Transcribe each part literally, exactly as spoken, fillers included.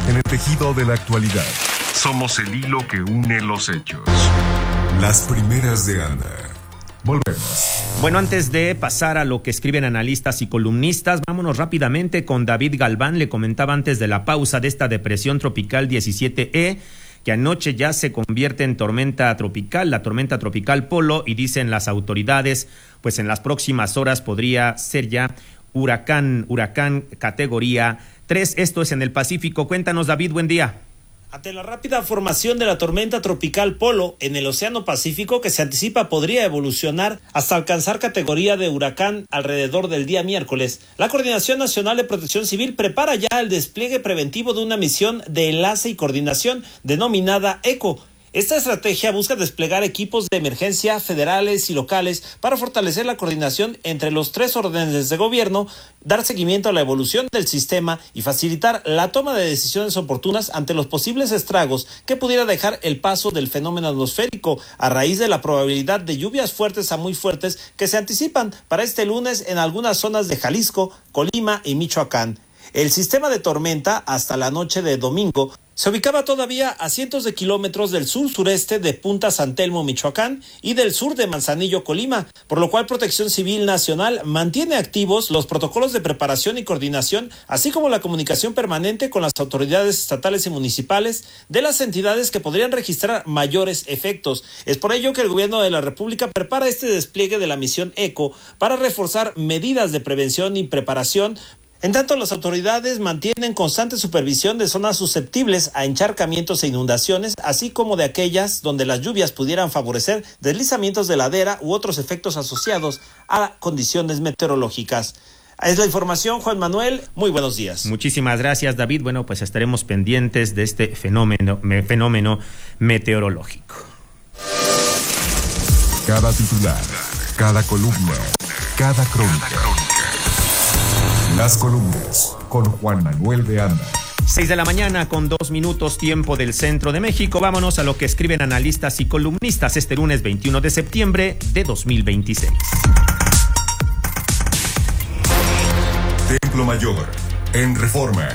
en el tejido de la actualidad. Somos el hilo que une los hechos. Las primeras de Anda. Volvemos. Bueno, antes de pasar a lo que escriben analistas y columnistas, vámonos rápidamente con David Galván. Le comentaba antes de la pausa de esta depresión tropical diecisiete E, que anoche ya se convierte en tormenta tropical, la tormenta tropical Polo, y dicen las autoridades, pues en las próximas horas podría ser ya huracán, huracán categoría tres. Esto es en el Pacífico. Cuéntanos, David, buen día. Ante la rápida formación de la tormenta tropical Polo en el Océano Pacífico, que se anticipa podría evolucionar hasta alcanzar categoría de huracán alrededor del día miércoles, la Coordinación Nacional de Protección Civil prepara ya el despliegue preventivo de una misión de enlace y coordinación denominada ECO. Esta estrategia busca desplegar equipos de emergencia federales y locales para fortalecer la coordinación entre los tres órdenes de gobierno, dar seguimiento a la evolución del sistema y facilitar la toma de decisiones oportunas ante los posibles estragos que pudiera dejar el paso del fenómeno atmosférico a raíz de la probabilidad de lluvias fuertes a muy fuertes que se anticipan para este lunes en algunas zonas de Jalisco, Colima y Michoacán. El sistema de tormenta hasta la noche de domingo se ubicaba todavía a cientos de kilómetros del sur-sureste de Punta San Telmo, Michoacán, y del sur de Manzanillo, Colima, por lo cual Protección Civil Nacional mantiene activos los protocolos de preparación y coordinación, así como la comunicación permanente con las autoridades estatales y municipales de las entidades que podrían registrar mayores efectos. Es por ello que el gobierno de la República prepara este despliegue de la misión ECO para reforzar medidas de prevención y preparación. En tanto, las autoridades mantienen constante supervisión de zonas susceptibles a encharcamientos e inundaciones, así como de aquellas donde las lluvias pudieran favorecer deslizamientos de ladera u otros efectos asociados a condiciones meteorológicas. Es la información, Juan Manuel. Muy buenos días. Muchísimas gracias, David. Bueno, pues estaremos pendientes de este fenómeno, me, fenómeno meteorológico. Cada titular, cada columna, cada crónica. Las columnas con Juan Manuel de Anda. Seis de la mañana con dos minutos tiempo del centro de México. Vámonos a lo que escriben analistas y columnistas este lunes veintiuno de septiembre de dos mil veintiséis. Templo Mayor, en Reforma.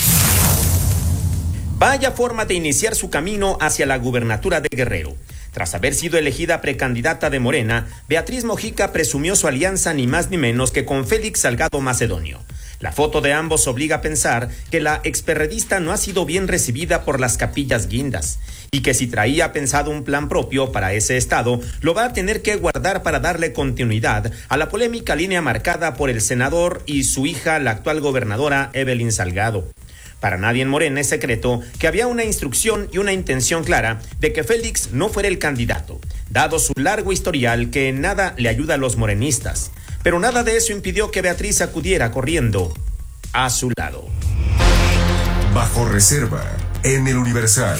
Vaya forma de iniciar su camino hacia la gubernatura de Guerrero. Tras haber sido elegida precandidata de Morena, Beatriz Mojica presumió su alianza ni más ni menos que con Félix Salgado Macedonio. La foto de ambos obliga a pensar que la experredista no ha sido bien recibida por las capillas guindas y que si traía pensado un plan propio para ese estado, lo va a tener que guardar para darle continuidad a la polémica línea marcada por el senador y su hija, la actual gobernadora Evelyn Salgado. Para nadie en Morena es secreto que había una instrucción y una intención clara de que Félix no fuera el candidato, dado su largo historial que en nada le ayuda a los morenistas. Pero nada de eso impidió que Beatriz acudiera corriendo a su lado. Bajo reserva, en el Universal.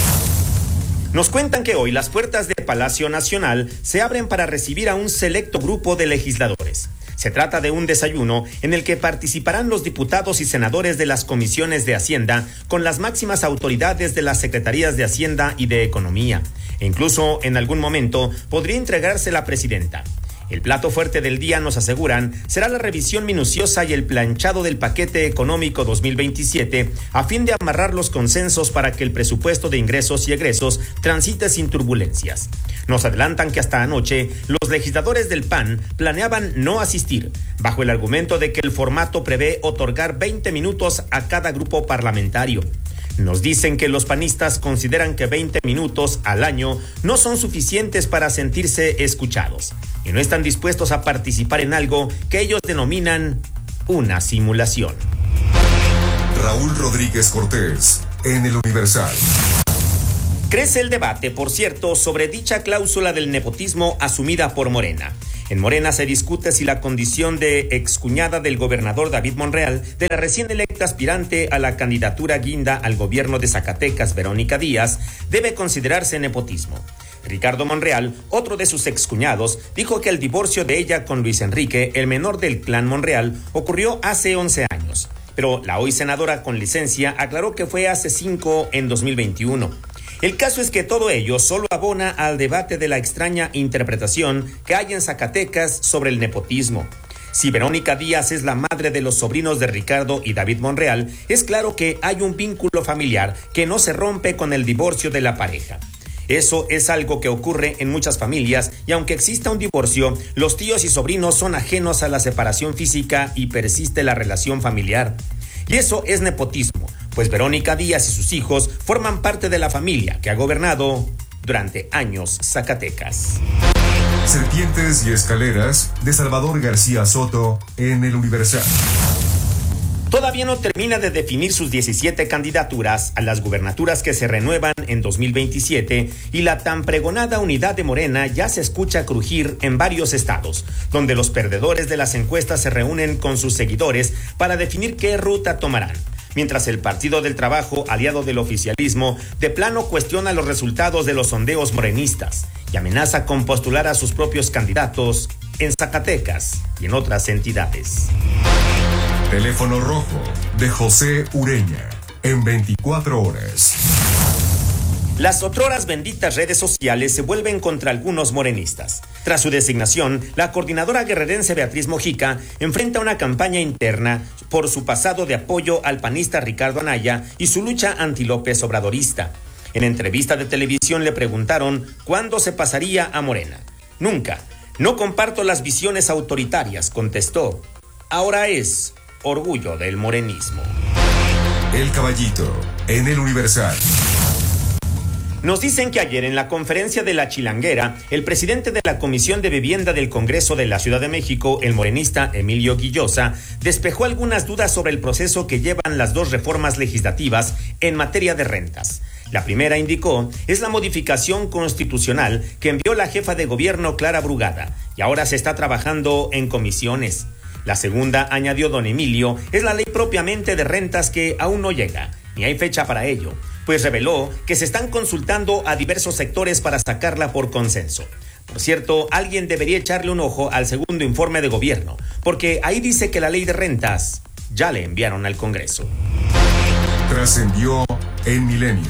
Nos cuentan que hoy las puertas de Palacio Nacional se abren para recibir a un selecto grupo de legisladores. Se trata de un desayuno en el que participarán los diputados y senadores de las comisiones de Hacienda con las máximas autoridades de las secretarías de Hacienda y de Economía. E incluso en algún momento podría entregarse la presidenta. El plato fuerte del día, nos aseguran, será la revisión minuciosa y el planchado del paquete económico dos mil veintisiete a fin de amarrar los consensos para que el presupuesto de ingresos y egresos transite sin turbulencias. Nos adelantan que hasta anoche los legisladores del P A N planeaban no asistir, bajo el argumento de que el formato prevé otorgar veinte minutos a cada grupo parlamentario. Nos dicen que los panistas consideran que veinte minutos al año no son suficientes para sentirse escuchados y no están dispuestos a participar en algo que ellos denominan una simulación. Raúl Rodríguez Cortés, en el Universal. Crece el debate, por cierto, sobre dicha cláusula del nepotismo asumida por Morena. En Morena se discute si la condición de excuñada del gobernador David Monreal, de la recién electa aspirante a la candidatura guinda al gobierno de Zacatecas, Verónica Díaz, debe considerarse nepotismo. Ricardo Monreal, otro de sus excuñados, dijo que el divorcio de ella con Luis Enrique, el menor del clan Monreal, ocurrió hace once años. Pero la hoy senadora con licencia aclaró que fue hace cinco en dos mil veintiuno. El caso es que todo ello solo abona al debate de la extraña interpretación que hay en Zacatecas sobre el nepotismo. Si Verónica Díaz es la madre de los sobrinos de Ricardo y David Monreal, es claro que hay un vínculo familiar que no se rompe con el divorcio de la pareja. Eso es algo que ocurre en muchas familias y aunque exista un divorcio, los tíos y sobrinos son ajenos a la separación física y persiste la relación familiar. Y eso es nepotismo, pues Verónica Díaz y sus hijos forman parte de la familia que ha gobernado durante años Zacatecas. Serpientes y escaleras de Salvador García Soto en El Universal. Todavía no termina de definir sus diecisiete candidaturas a las gubernaturas que se renuevan en dos mil veintisiete y la tan pregonada unidad de Morena ya se escucha crujir en varios estados, donde los perdedores de las encuestas se reúnen con sus seguidores para definir qué ruta tomarán. Mientras el Partido del Trabajo, aliado del oficialismo, de plano cuestiona los resultados de los sondeos morenistas y amenaza con postular a sus propios candidatos en Zacatecas y en otras entidades. Teléfono rojo de José Ureña en veinticuatro horas. Las otroras benditas redes sociales se vuelven contra algunos morenistas. Tras su designación, la coordinadora guerrerense Beatriz Mojica enfrenta una campaña interna por su pasado de apoyo al panista Ricardo Anaya y su lucha anti-López Obradorista. En entrevista de televisión le preguntaron cuándo se pasaría a Morena. Nunca. No comparto las visiones autoritarias, contestó. Ahora es orgullo del morenismo. El Caballito en El Universal. Nos dicen que ayer en la conferencia de La Chilanguera, el presidente de la Comisión de Vivienda del Congreso de la Ciudad de México, el morenista Emilio Guillosa, despejó algunas dudas sobre el proceso que llevan las dos reformas legislativas en materia de rentas. La primera, indicó, es la modificación constitucional que envió la jefa de gobierno Clara Brugada y ahora se está trabajando en comisiones. La segunda, añadió don Emilio, es la ley propiamente de rentas que aún no llega, ni hay fecha para ello, pues reveló que se están consultando a diversos sectores para sacarla por consenso. Por cierto, alguien debería echarle un ojo al segundo informe de gobierno, porque ahí dice que la ley de rentas ya le enviaron al Congreso. Trascendió en Milenio.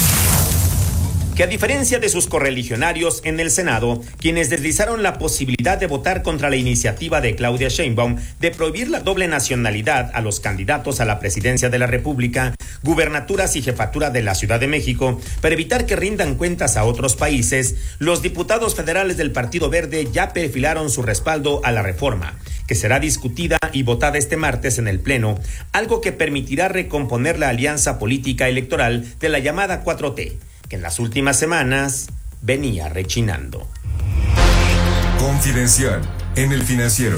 Que a diferencia de sus correligionarios en el Senado, quienes deslizaron la posibilidad de votar contra la iniciativa de Claudia Sheinbaum de prohibir la doble nacionalidad a los candidatos a la presidencia de la República, gubernaturas y jefatura de la Ciudad de México, para evitar que rindan cuentas a otros países, los diputados federales del Partido Verde ya perfilaron su respaldo a la reforma, que será discutida y votada este martes en el Pleno, algo que permitirá recomponer la alianza política electoral de la llamada cuatro T, que en las últimas semanas venía rechinando. Confidencial en El Financiero.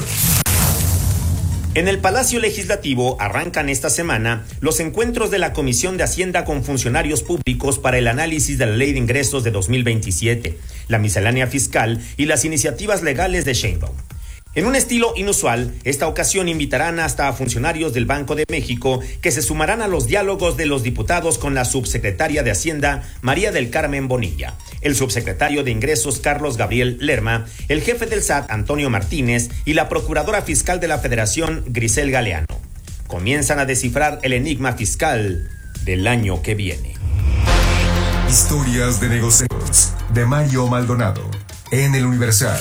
En el Palacio Legislativo arrancan esta semana los encuentros de la Comisión de Hacienda con funcionarios públicos para el análisis de la Ley de Ingresos de dos mil veintisiete, la miscelánea fiscal y las iniciativas legales de Sheinbaum. En un estilo inusual, esta ocasión invitarán hasta a funcionarios del Banco de México que se sumarán a los diálogos de los diputados con la subsecretaria de Hacienda, María del Carmen Bonilla, el subsecretario de Ingresos, Carlos Gabriel Lerma, el jefe del S A T, Antonio Martínez, y la procuradora fiscal de la Federación, Grisel Galeano. Comienzan a descifrar el enigma fiscal del año que viene. Historias de negocios de Mario Maldonado en El Universal.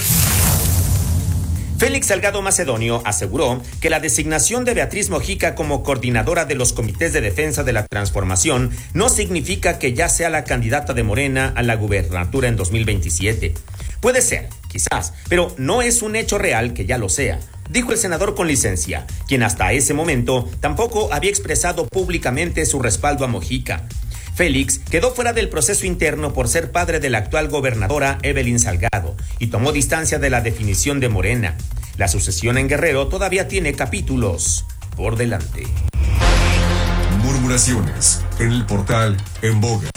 Félix Salgado Macedonio aseguró que la designación de Beatriz Mojica como coordinadora de los comités de defensa de la transformación no significa que ya sea la candidata de Morena a la gubernatura en dos mil veintisiete. Puede ser, quizás, pero no es un hecho real que ya lo sea, dijo el senador con licencia, quien hasta ese momento tampoco había expresado públicamente su respaldo a Mojica. Félix quedó fuera del proceso interno por ser padre de la actual gobernadora Evelyn Salgado y tomó distancia de la definición de Morena. La sucesión en Guerrero todavía tiene capítulos por delante. Murmuraciones en el portal En Boga.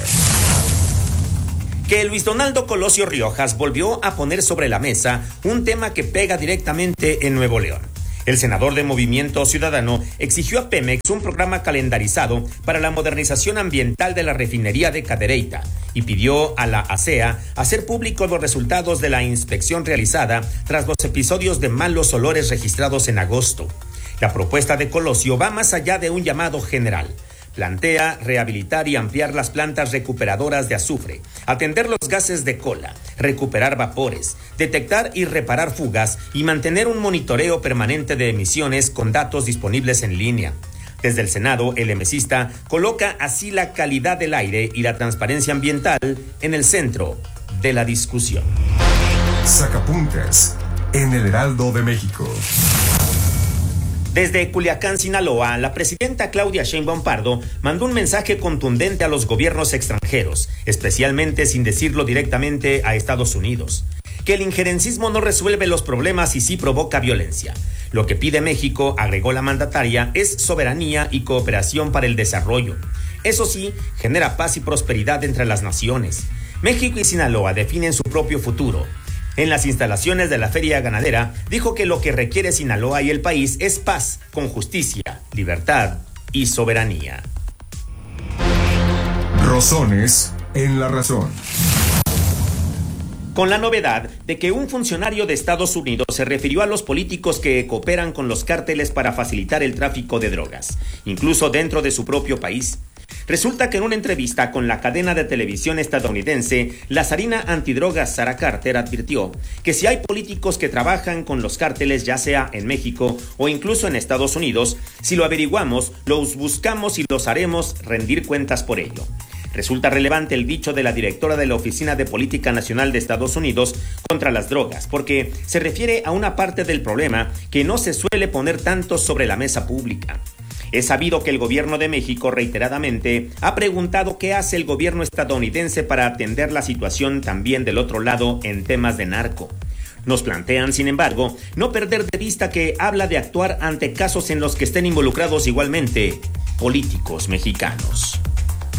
Que Luis Donaldo Colosio Riojas volvió a poner sobre la mesa un tema que pega directamente en Nuevo León. El senador de Movimiento Ciudadano exigió a Pemex un programa calendarizado para la modernización ambiental de la refinería de Cadereyta y pidió a la A S E A hacer públicos los resultados de la inspección realizada tras los episodios de malos olores registrados en agosto. La propuesta de Colosio va más allá de un llamado general. plantea rehabilitar y ampliar las plantas recuperadoras de azufre, atender los gases de cola, recuperar vapores, detectar y reparar fugas y mantener un monitoreo permanente de emisiones con datos disponibles en línea. Desde el Senado, el emesista coloca así la calidad del aire y la transparencia ambiental en el centro de la discusión. Sacapuntas en el Heraldo de México. Desde Culiacán, Sinaloa, la presidenta Claudia Sheinbaum Pardo mandó un mensaje contundente a los gobiernos extranjeros, especialmente sin decirlo directamente a Estados Unidos, que el injerencismo no resuelve los problemas y sí provoca violencia. Lo que pide México, agregó la mandataria, es soberanía y cooperación para el desarrollo. Eso sí, genera paz y prosperidad entre las naciones. México y Sinaloa definen su propio futuro. En las instalaciones de la Feria Ganadera, dijo que lo que requiere Sinaloa y el país es paz, con justicia, libertad y soberanía. Rosones en la razón. Con la novedad de que un funcionario de Estados Unidos se refirió a los políticos que cooperan con los cárteles para facilitar el tráfico de drogas, incluso dentro de su propio país. Resulta que en una entrevista con la cadena de televisión estadounidense, la zarina antidrogas Sarah Carter advirtió que si hay políticos que trabajan con los cárteles, ya sea en México o incluso en Estados Unidos, si lo averiguamos, los buscamos y los haremos rendir cuentas por ello. Resulta relevante el dicho de la directora de la Oficina de Política Nacional de Estados Unidos contra las drogas, porque se refiere a una parte del problema que no se suele poner tanto sobre la mesa pública. Es sabido que el gobierno de México reiteradamente ha preguntado qué hace el gobierno estadounidense para atender la situación también del otro lado en temas de narco. Nos plantean, sin embargo, no perder de vista que habla de actuar ante casos en los que estén involucrados igualmente políticos mexicanos.